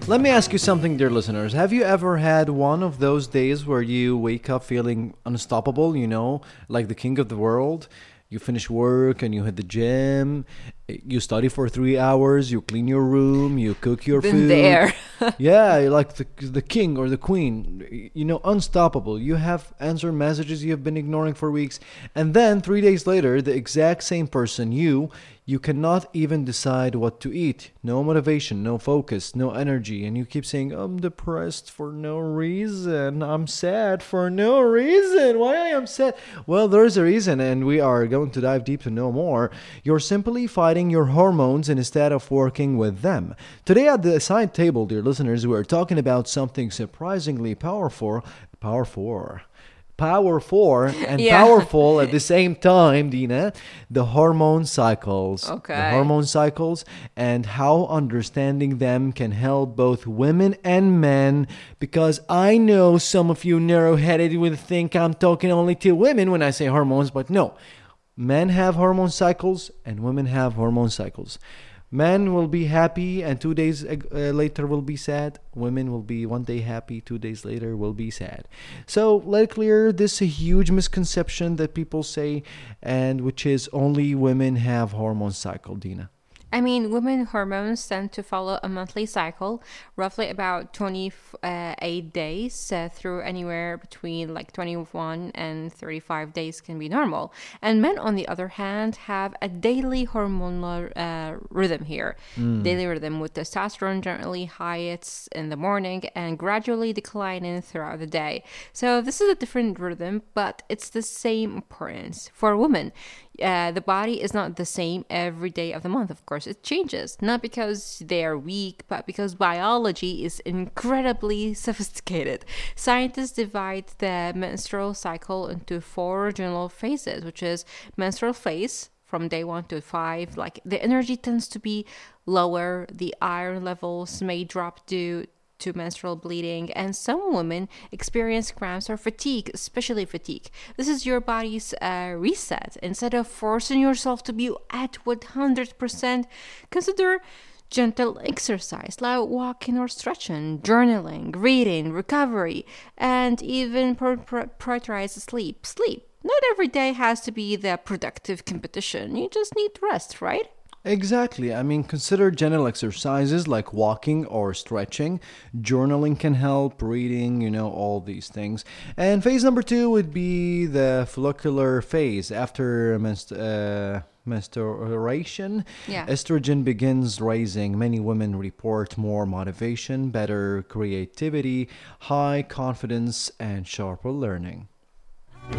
Let me ask you something, dear listeners. Have you ever had one of those days where you wake up feeling unstoppable, like the king of the world? You finish work and you hit the gym, you study for 3 hours, you clean your room, you cook your Been food. there. Yeah, you're like the king or the queen, unstoppable. You have answered messages you have been ignoring for weeks. And then 3 days later, the exact same person, you cannot even decide what to eat. No motivation, no focus, no energy. And you keep saying, I'm depressed for no reason. I'm sad for no reason. Why I am sad? Well, there's a reason, and we are going to dive deep to know more. You're simply fighting your hormones instead of working with them. Today at the side table, dear listeners, we're talking about something surprisingly powerful and Yeah. powerful at the same time, Dina, the hormone cycles. Okay. The hormone cycles and how understanding them can help both women and men, because I know some of you narrow-headed would think I'm talking only to women when I say hormones, but no. Men have hormone cycles and women have hormone cycles. Men will be happy and 2 days later will be sad. Women will be one day happy, 2 days later will be sad. So let clear this huge misconception that people say, and which is only women have hormone cycle, Dina. I mean, women hormones tend to follow a monthly cycle, roughly about 28 days, through anywhere between like 21 and 35 days can be normal. And men, on the other hand, have a daily hormonal rhythm here. Daily rhythm with testosterone generally highest in the morning and gradually declining throughout the day. So this is a different rhythm, but it's the same importance. For women, the body is not the same every day of the month, of course. It changes, not because they are weak, but because biology is incredibly sophisticated. Scientists divide the menstrual cycle into 4 general phases, which is menstrual phase, from day 1 to 5. Like, the energy tends to be lower, the iron levels may drop due to menstrual bleeding, and some women experience cramps or fatigue, especially fatigue. This is your body's reset. Instead of forcing yourself to be at 100%, consider gentle exercise like walking or stretching, journaling, reading, recovery, and even prioritize sleep. Not every day has to be the productive competition. You just need rest, right? Exactly. I mean, consider gentle exercises like walking or stretching. Journaling can help, reading, all these things. And phase number 2 would be the follicular phase. After menstruation, Yeah. estrogen begins rising. Many women report more motivation, better creativity, high confidence, and sharper learning.